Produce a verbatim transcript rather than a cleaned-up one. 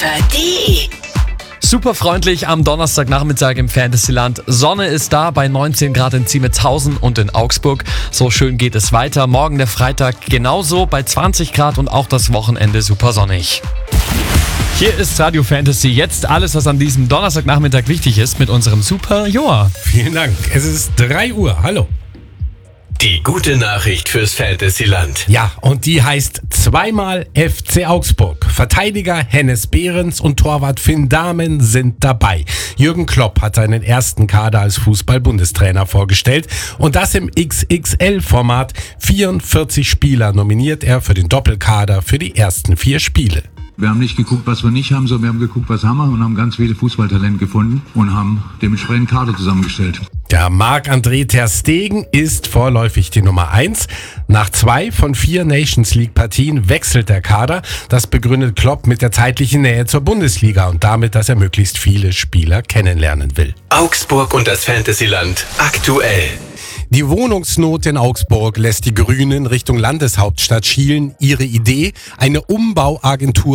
für die. Super freundlich am Donnerstagnachmittag im Fantasyland. Sonne ist da bei neunzehn Grad in Ziemetshausen und in Augsburg. So schön geht es weiter. Morgen der Freitag genauso bei zwanzig Grad und auch das Wochenende super sonnig. Hier ist Radio Fantasy. Jetzt alles, was an diesem Donnerstagnachmittag wichtig ist mit unserem Super Joa. Vielen Dank. Es ist drei Uhr. Hallo. Die gute Nachricht fürs Fantasyland. Ja, und die heißt zweimal F C Augsburg. Verteidiger Hennes Behrens und Torwart Finn Dahmen sind dabei. Jürgen Klopp hat seinen ersten Kader als Fußball-Bundestrainer vorgestellt und das im X X L-Format. vierundvierzig Spieler nominiert er für den Doppelkader für die ersten vier Spiele. Wir haben nicht geguckt, was wir nicht haben, sondern wir haben geguckt, was haben wir und haben ganz viele Fußballtalente gefunden und haben dementsprechend Kader zusammengestellt. Der Marc-André ter Stegen ist vorläufig die Nummer eins. Nach zwei von vier Nations League-Partien wechselt der Kader. Das begründet Klopp mit der zeitlichen Nähe zur Bundesliga und damit, dass er möglichst viele Spieler kennenlernen will. Augsburg und das Fantasyland aktuell. Die Wohnungsnot in Augsburg lässt die Grünen Richtung Landeshauptstadt schielen. Ihre Idee: eine Umbauagentur